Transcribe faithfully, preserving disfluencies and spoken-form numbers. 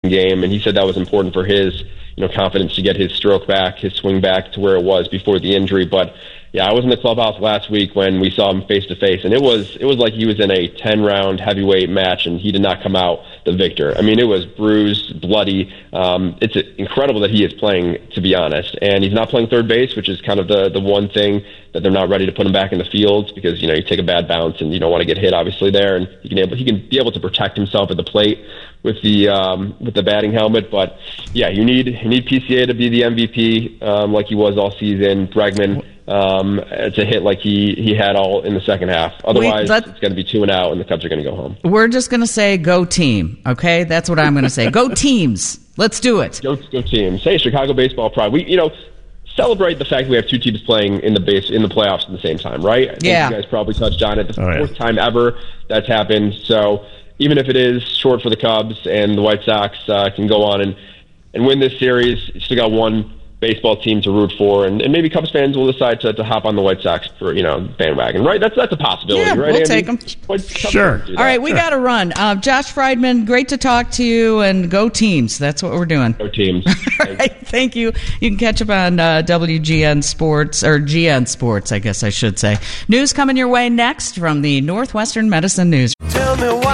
game, and he said that was important for his, you know, confidence to get his stroke back, his swing back to where it was before the injury. But yeah, I was in the clubhouse last week when we saw him face to face, and it was it was like he was in a ten round heavyweight match, and he did not come out the victor. I mean, it was bruised, bloody. Um, it's incredible that he is playing, to be honest, and he's not playing third base, which is kind of the the one thing that they're not ready to put him back in the field, because you know you take a bad bounce and you don't want to get hit, obviously there, and he can able he can be able to protect himself at the plate with the um, with the batting helmet. But yeah, you need you need P C A to be the M V P um, like he was all season. Bregman. Um, to hit like he, he had all in the second half. Otherwise, Wait, it's going to be two and out, and the Cubs are going to go home. We're just going to say go team, okay? That's what I'm going to say. Go teams. Let's do it. Go, go teams. Hey, Chicago Baseball Pride. We, you know, celebrate the fact that we have two teams playing in the base in the playoffs at the same time, right? I think yeah. You guys probably touched on it. The oh, fourth yeah. time ever that's happened. So even if it is short for the Cubs and the White Sox uh, can go on and, and win this series, you still got one baseball team to root for, and, and maybe Cubs fans will decide to, to hop on the White Sox for, you know, bandwagon, right? That's that's a possibility, yeah, right? We'll Andy? take them. Sure. All right, we sure. got to run. Uh, Josh Friedman, great to talk to you, and go teams. That's what we're doing. Go teams. All right, thank you. You can catch up on uh, W G N Sports, or G N Sports, I guess I should say. News coming your way next from the Northwestern Medicine News. Tell me why.